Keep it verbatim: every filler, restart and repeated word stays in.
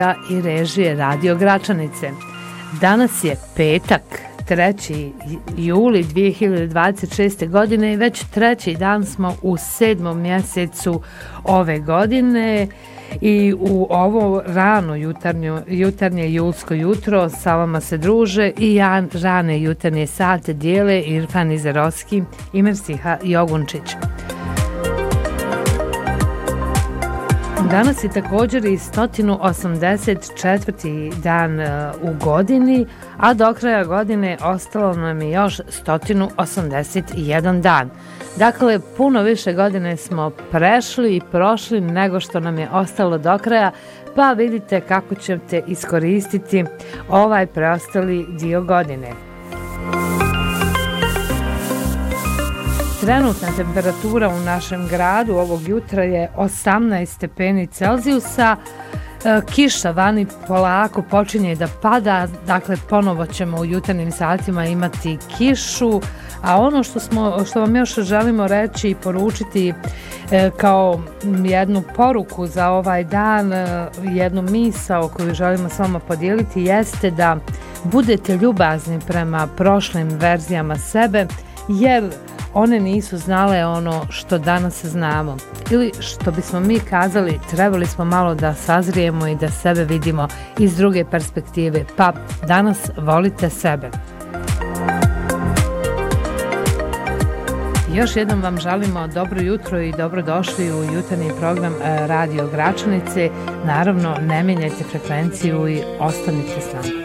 i režije Radio Gračanice. Danas je petak, treći juli dvije hiljade dvadeset šeste. godine i već treći dan smo u sedmom mjesecu ove godine i u ovo rano jutarnjo, jutarnje julsko jutro sa vama se druže i ja, rane jutarnje sate dijele Irfan Izerovski i Mersiha Jogunčić. Danas je također i sto osamdeset četvrti dan u godini, a do kraja godine ostalo nam je još sto osamdeset jedan dan. Dakle, puno više godine smo prešli i prošli nego što nam je ostalo do kraja, pa vidite kako ćete iskoristiti ovaj preostali dio godine. Trenutna temperatura u našem gradu ovog jutra je osamnaest stepeni Celzijusa. Kiša vani polako počinje da pada, dakle ponovo ćemo u jutarnjim satima imati kišu, a ono što, smo, što vam još želimo reći i poručiti kao jednu poruku za ovaj dan, jednu misao koju želimo s vama podijeliti jeste da budete ljubazni prema prošlim verzijama sebe, jer one nisu znale ono što danas znamo. Ili što bismo mi kazali, trebali smo malo da sazrijemo i da sebe vidimo iz druge perspektive. Pa danas volite sebe. Još jednom vam želimo dobro jutro i dobrodošli u jutarnji program Radio Gračanice. Naravno, ne mijenjajte frekvenciju i ostanite s nama.